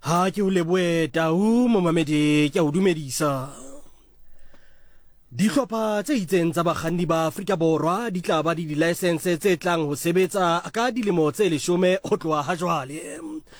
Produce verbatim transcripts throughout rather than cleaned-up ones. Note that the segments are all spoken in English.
ha ke o leboe tau momamedi ke a o dumedisa. Dihlopha tse itseng tsa bakganni ba Afrika Borwa di tla ba di di-license tse tlang ho sebetsa ka dilemo tse leshome ho tloha ha jwale.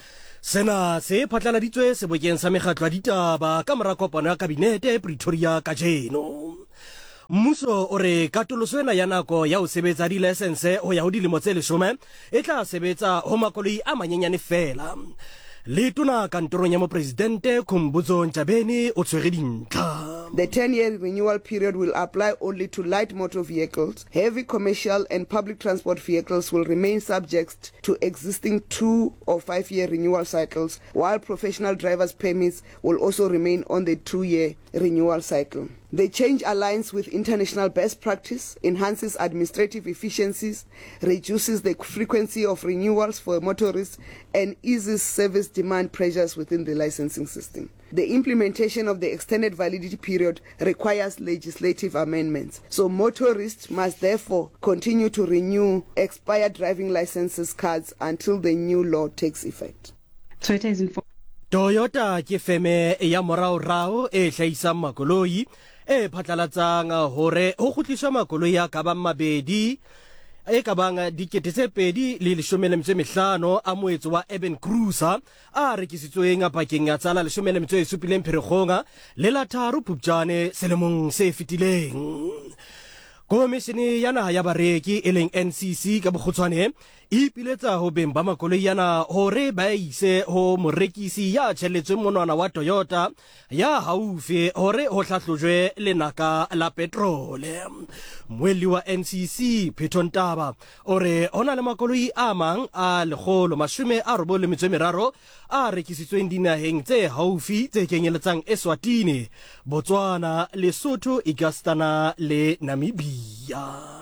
Sena se phatlaladitswe sebokeng sa mekgatlo ya ditaba ka mora kopano ya kabinete Pretoria kajeno. Mmuso o re katoloso ena ya nako ya ho sebetsa di-license ho ya ho dilemo tse leshome e tla sebetsa ho makoloi a manyenyane fela. Letona kantorong ya mopresidente Khumbudzo Ntshavheni o tshwere dintlha. The ten-year renewal period will apply only to light motor vehicles. Heavy commercial and public transport vehicles will remain subject to existing two or five-year renewal cycles, while professional drivers' permits will also remain on the two-year renewal cycle. The change aligns with international best practice, enhances administrative efficiencies, reduces the frequency of renewals for motorists, and eases service demand pressures within the licensing system. The implementation of the extended validity period requires legislative amendments, so motorists must therefore continue to renew expired driving licenses cards until the new law takes effect. So it is in Toyota ke feme ya morao rao e hlahisang makoloi e phatlalatsang hore ho kgutliswa makoloi a ka bang mabedi e ka bang dikete tse pedi le leshome le metso e mehlano a moetso wa Urban Cruiser a rekisitsweng pakeng ya tsala leshome le metso e supileng Pherekgong le la tharo Phupjane selemong se fetileng. Komishene ya naha ya bareki e leng N C C ka bokgutshwane e ipiletsa ho beng ba makoloi yana hore ba ise ho morekisi ya tjheletsweng monwana wa Toyota ya haufi hore ho hlahlojwe lenaka la petrole. Moeli wa N C C Phetho Ntaba ore hona le makoloi a mang a lekgolo mashome a robong le metso e meraro a rekisitsweng dinaheng tse haufi tse kenyeletsang Eswatini, Botswana, Lesotho, Igastana le Namibia.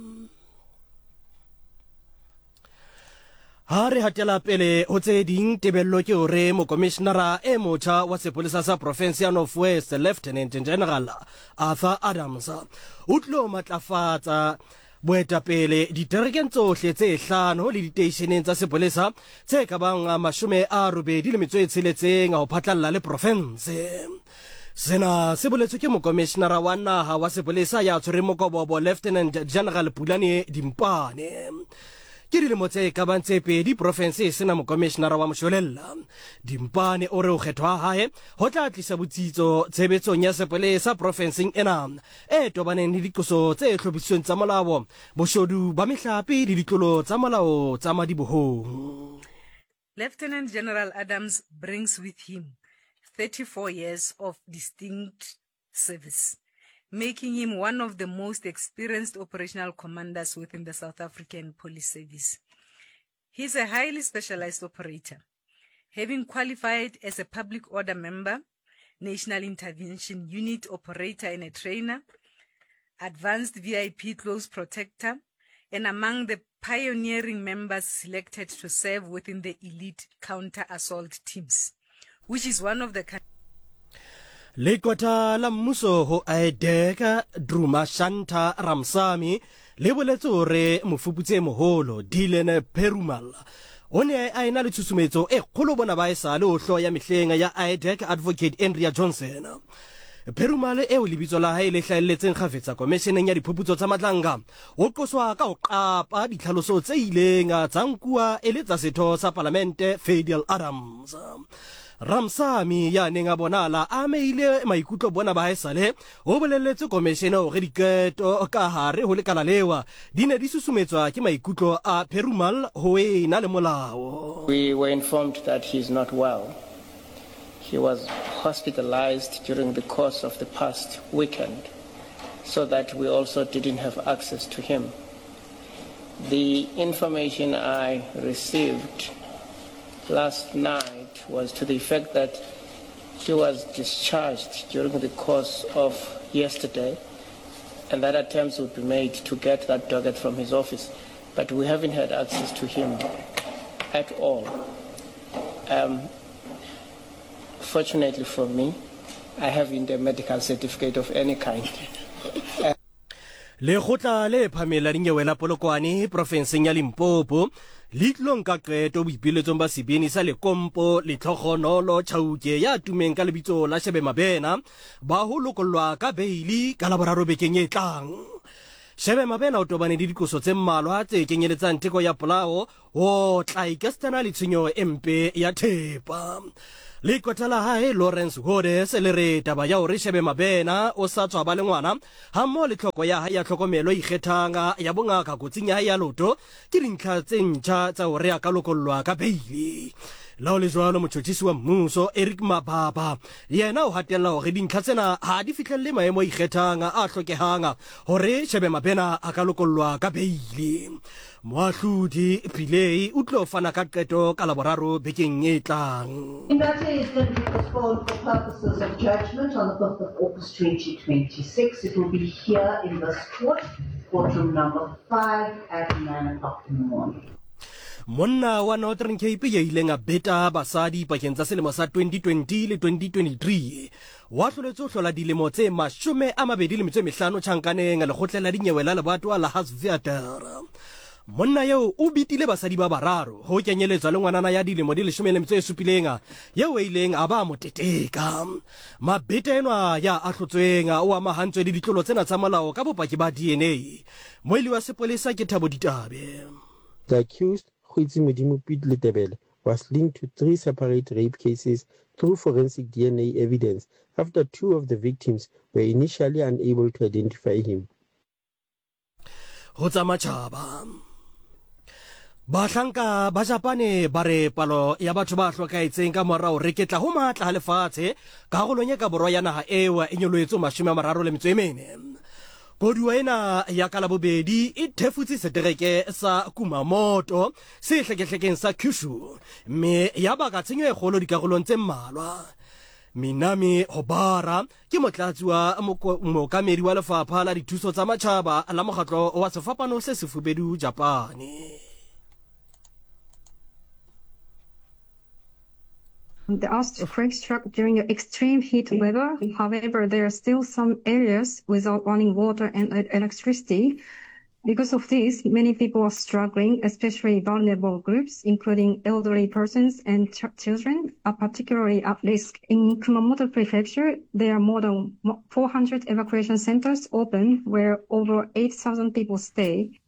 Ha re hatela pele ho tse ding tebello ke hore mokomishenara e motjha wa sepolesa sa Province ya North West Lieutenant General Arthur Adams o tlo matlafatsa boetapele diterekeng tsohle tse hlano le diteisheneng tsa sepolesa tse ka bang mashome a robedi le metso e tsheletseng ho phatlalla le province. Sena se boletswe ke mokomishenara wa naha wa sepolesa ya tshwereng mokobobo Lieutenant General Pulane Dimpane. Ke dilemo tse ka bang tse pedi province e sena mokomishenara wa moshwelella. Dimpane o re ho kgethwa hae ho tla tlisa botsitso tshebetsong ya sepolesa provinceng ena e tobaneng le diqoso tse hlophisitsweng tsa molao, boshodu ba mehlape le ditlolo tsa molao tsa madibohong. Lieutenant General Adams brings with him thirty-four years of distinct service, making him one of the most experienced operational commanders within the South African Police Service. He is a highly specialized operator, having qualified as a public order member, National Intervention Unit operator and a trainer, advanced V I P close protector, and among the pioneering members selected to serve within the elite counter-assault teams, which is one of the Lekota la mmuso ho Aedeka Druma Shanta Ramsami le boletse hore mofuputse moholo Dylan Perumal o ne a ena le tshusumetso e kgolo bona ba esa le ho hloya mehleng ya Aedeka Advocate Andrea Johnson. Perumal e o lebitso la hae le hlaelletseng kgafetsa komisheneng ya diphuputso tsa matlanga o qoswa ka ho qapa ditlhaloso tse ileng tsa nkuwa e le tsa setho sa parlamente Fadil Adams. Ramsami ya neng a bonala a meile maikutlo bona ba haesale o bolelletse komishene hore diketo ka hare ho lekala lewa di ne di susumetswa ke maikutlo a Perumal ho ena le molao. We were informed that he is not well. He was hospitalized during the course of the past weekend, so that we also didn't have access to him. The information I received last night was to the effect that he was discharged during the course of yesterday, and that attempts would be made to get that docket from his office, but we haven't had access to him at all. Um, fortunately for me, I haven't a medical certificate of any kind. uh, Le khotla le phamela dinyewe la Polokwane provinceng ya Limpopo litlong ka qeto boipiletsong ba sebini sa lekompo letlhogonolo tšhauke ya tumeng ka lebitso la Shebe Mabena ba ho lokollwa ka beili ka laboraro bekeng e tlang. Shebe Mabena o tobane le dikoso tse mmalwa tse kenyeletsang teko ya polao ho tla ikastana le tshenyo e mpe ya thepa. Le kotala hae Lawrence Hodes le re taba ya hore Shebe Mabena o sa tswa ba le ngwana ha mo le tlhoko ya hae ya tlhokomelo ikgethanga ya bongaka kotsing ya hae ya loto ke dintlha tse ntjha tsa hore a ka lokollwa ka beili. Lao le jwalo motjhotjhisi wa mmuso Eric Mababa yena o hatella hore dintlha tsena ha di fihlelle maemo a ikgethanga a hlokehanga hore Shebe Mabena a ka lokollwa ka beili. Moahlodi Pillay o tlo fana ka qeto ka laboraro bekeng e tlang. The matter is going to be postponed for purposes of judgment on the fifth of August twenty twenty-six. It will be here in this court, courtroom number five at nine o'clock in the morning. Monna wa Northern Cape ya ileng a beta basadi pakeng tsa selemo sa twenty twenty le twenty twenty-three wa hloletse ho hlola dilemo tse mashome a mabedi le metso e mehlano tjhankaneng le kgotlela dinyewe la lebatwa la Hansveater. Monna yeo o bitile basadi ba bararo ho kenyeletswa le ngwanana ya dilemo di leshome le metso e supilenga yeo e ileng a ba moteteka. Mabete enwa ya a hlotsweng o amahantswe le ditlolo tsena tsa molao ka bopaki ba D N A. Moeli wa sepolesa ke Thabo Ditabe. The accused, Khwitsi Modimo Piet Letebele, was linked to three separate rape cases through forensic D N A evidence after two of the victims were initially unable to identify him. Ho tsa matjhaba. Bahlanka ba Japane ba re palo ya batho ba hlokaetseng ka morao re ketla ho matla ha lefatshe ka karolong ya ka borwa ya naha ewa e nyoloetse mashome a mararo le metso e mene. Koduwa ena ya ka labobedi e thefutse setereke sa Kumamoto se hlekehlekeng sa Kyushu mme ya baka tshenyo e kgolo dikarolong tse mmalwa. Minami Hobara ke motlatsi wa mookamedi wa lefapha la dithuso tsa matjhaba la mokgatlo wa sefapano se sefubedu Japane. The earthquake struck during extreme heat weather. However, there are still some areas without running water and electricity. Because of this, many people are struggling, especially vulnerable groups, including elderly persons and ch children, are particularly at risk. In Kumamoto Prefecture, there are more than four hundred evacuation centers open where over eight thousand people stay.